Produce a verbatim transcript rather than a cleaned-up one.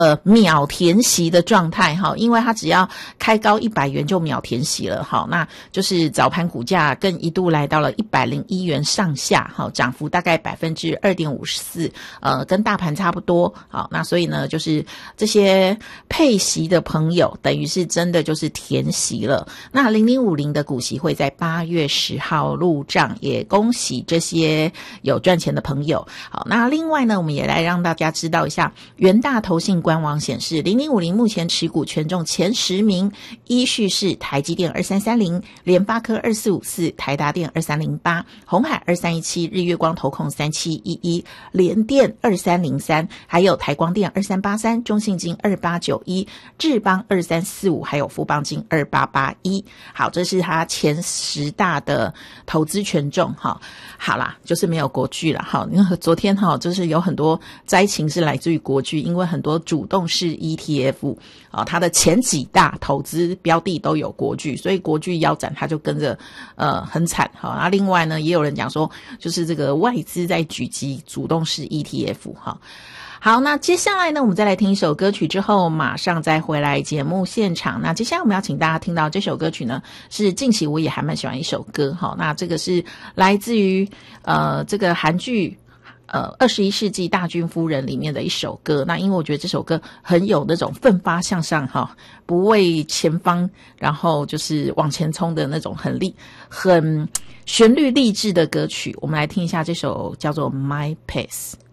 呃秒填息的状态哈，因为它只要开高一百元就秒填息了哈，那就是早盘股价更一度来到了一百零一元上下哈，涨幅大概 百分之二点五四， 呃跟大盘差不多。好，那所以呢就是这些配息的朋友等于是真的就是填息了。那零零五零的股息会在八月十号入账，也恭喜这些有赚钱的朋友。好，那另外呢我们也来让大家知道一下，元大投信官网显示零零五零目前持股权重前十名依序是台积电二三三零、联发科二四五四、台达电二三零八、鸿海二三一七、日月光投控三七一一、联电二三零三，还有台光电二三八三、中信金二八九一、智邦二三四五，还有富邦金二八八一。好，这是它前十大的投资权重哈。好啦，就是没有国巨啦哈，因为昨天哈就是有很多灾情是来自于国巨，因为很多主动式 E T F 啊，它的前几大投资标的都有国巨，所以国巨腰斩它就跟着呃很惨哈。那另外呢，也有人讲说，就是这个外资在狙击主动式 E T F 哈。好，那接下来呢，我们再来听一首歌曲之后，马上再回来节目现场。那接下来我们要请大家听到这首歌曲呢，是近期我也还蛮喜欢一首歌哈。那这个是来自于呃这个韩剧呃二十一世纪大军夫人里面的一首歌。那因为我觉得这首歌很有那种奋发向上哈，不畏前方，然后就是往前冲的那种很励很旋律励志的歌曲。我们来听一下这首叫做 My Pace。